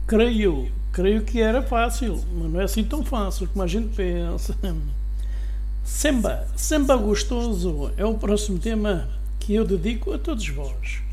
Creio que era fácil, mas não é assim tão fácil como a gente pensa. Semba gostoso é o próximo tema que eu dedico a todos vós.